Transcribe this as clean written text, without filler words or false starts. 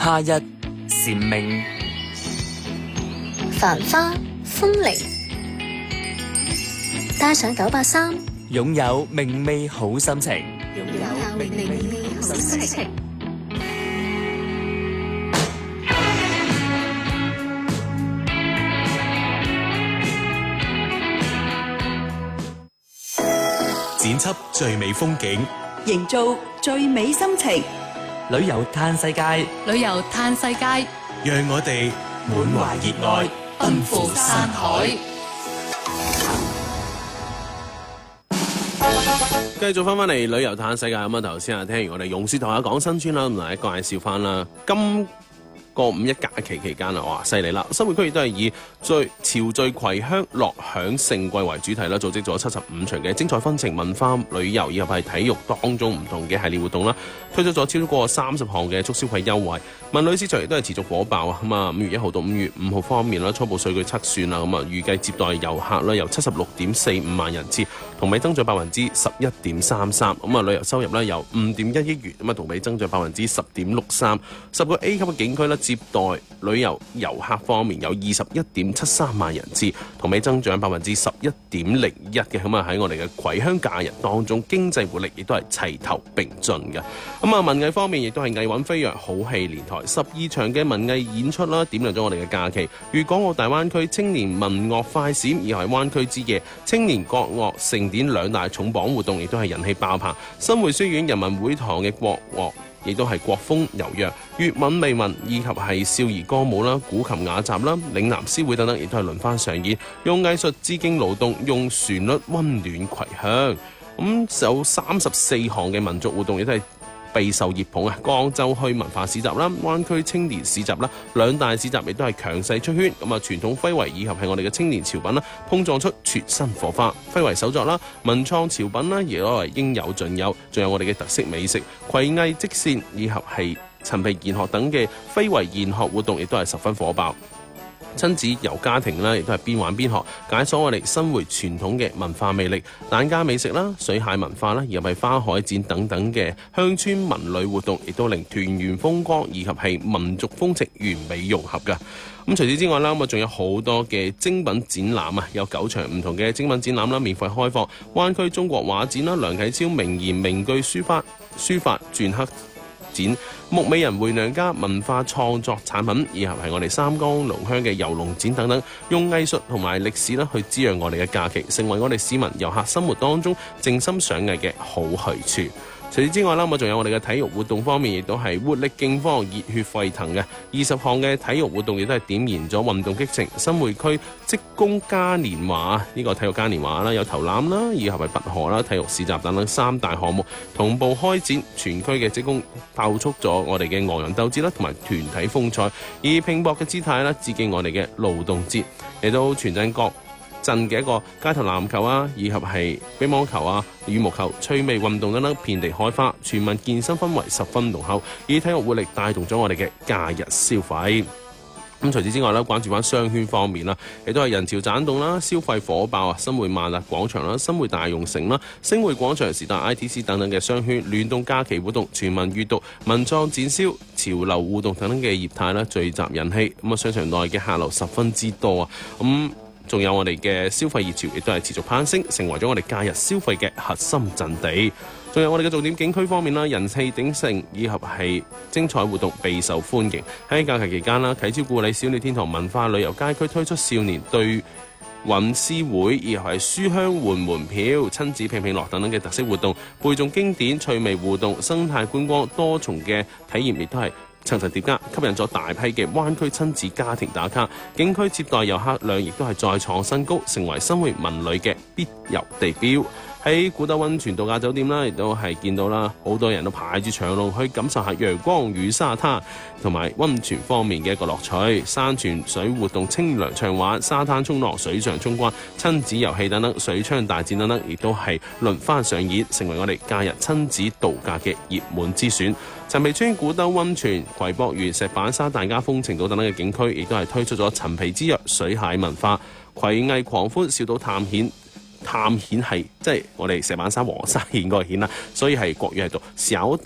夏日蟬鳴， 繁花風鈴，帶上983， 擁有明媚好心情。 擁有明媚好心情。 剪輯最美風景， 營造最美心情， 旅遊嘆世界， 旅遊嘆世界， 讓我哋滿懷熱愛， 奔赴山海。 繼續翻嚟旅遊嘆世界咁啊！頭先聽完我哋勇士同大家講新村啦，咁嚟介紹翻啦。今個五一假期期間啊，哇，犀利啦！新會區亦都係以潮聚葵香樂享盛季為主題啦，組織咗75場嘅精彩紛呈文化旅遊以及係體育當中唔同嘅系列活動啦，推出咗超過30項嘅促消費優惠。文旅市場亦都係持續火爆啊！咁啊，5月1號到5月5號方面啦，初步數據測算啦，咁啊預計接待遊客啦由76.45萬人次，同比增長11.33%。咁啊旅遊收入咧由5.1億元，咁啊同比增長10.63%。10個 A 級嘅景區咧，接待旅遊遊客方面有21.73萬人次，同比增長11.01%嘅。咁啊喺我哋嘅葵香假日當中，經濟活力亦都係齊頭並進嘅。咁啊文藝方面亦都係藝韻飛揚，好戲連台，12場嘅文藝演出啦，點亮咗我哋嘅假期。粵港澳大灣區青年文樂快閃，以及係灣區之夜青年國樂盛典兩大重磅活動，亦都係人氣爆棚。新會書院人民會堂嘅國樂亦都係國風悠揚，粵韻美文以及係少兒歌舞啦、古琴雅集啦、嶺南詩會等等，亦都係輪番上演，用藝術致敬勞動，用旋律溫暖葵香。咁有34項嘅民族活動亦都係備受熱捧啊！江州墟文化市集啦、灣區青年市集啦，兩大市集亦都係強勢出圈。咁啊，傳統非遺以及係我哋嘅青年潮品啦，碰撞出全新火花。非遺手作啦、文創潮品啦，亦都係應有盡有。仲有我哋嘅特色美食、葵藝織線以及係陳皮研學等嘅非遺研學活動，亦都係十分火爆。親子遊家庭咧，亦都係邊玩邊學，解鎖我哋新會傳統嘅文化魅力。疍家美食啦、水蟹文化啦，以及係花海展等等嘅鄉村文旅活動，亦都令團圓風光以及係民族風情完美融合㗎。咁除此之外啦，咁啊仲有好多嘅精品展覽啊，有9場唔同嘅精品展覽啦，免費開放。灣區中國畫展啦、梁啟超名言名句書法篆刻展、木美人回娘家文化創作產品，以及係我哋三江龍鄉嘅遊龍展等等，用藝術同埋歷史啦去滋養我哋嘅假期，成為我哋市民遊客生活當中靜心賞藝嘅好去處。除此之外啦，仲有我哋嘅體育活動方面，亦都係活力競方、熱血沸騰嘅20項嘅體育活動，亦都係點燃咗運動激情。新會區職工嘉年華呢個體育嘉年華啦，有投籃啦，以及係拔河啦、體育市集等等3大項目同步開展，全區嘅職工爆出咗我哋嘅昂揚鬥志啦，同埋團體風采，以拼搏嘅姿態啦，致敬我哋嘅勞動節。嚟到全鎮各鎮嘅一個街頭籃球啊，以及係乒乓球啊、羽毛球、趣味運動等等，遍地開花，全民健身氛圍十分濃厚，以體育活力帶動咗我哋嘅假日消費。咁除此之外啦，關注翻商圈方面啦，亦都係人潮棧動啦，消費火爆啊！新會萬達廣場啦、新會大用城啦、星匯廣場、時代 ITC 等等嘅商圈聯動假期活動，全民閱讀、文創展銷、潮流互動等等嘅業態啦，聚集人氣。咁啊，商場內嘅客流十分之多啊！仲有我哋嘅消費熱潮，亦都係持續攀升，成為咗我哋假日消費嘅核心陣地。仲有我哋嘅重點景區方面啦，人氣鼎盛以及係精彩活動備受歡迎。喺假期期間啦，啟超故里小鳥天堂文化旅遊街區推出少年對韻詩會，以及係書香換門票、親子拼拼樂等等嘅特色活動，背誦經典、趣味互動、生態觀光多重嘅體驗，亦都係層層疊加，吸引咗大批嘅灣區親子家庭打卡。景區接待遊客量亦都係再創新高，成為新會文旅嘅必遊地標。喺古兜溫泉度假酒店啦，亦都係見到啦，好多人都排住長龍去感受下陽光與沙灘同埋溫泉方面嘅一個樂趣。山泉水活動清涼暢玩，沙灘衝浪、水上衝關、親子遊戲等等，水槍大戰等等，亦都係輪番上演，成為我哋假日親子度假嘅熱門之選。陳皮村古兜溫泉、葵博園、石板沙大家風情島等等嘅景區，亦都係推出咗陳皮之約水蟹文化、葵藝狂歡小島探險係即係我哋石板沙黃沙蜆嗰個蜆啦，所以係國語係讀小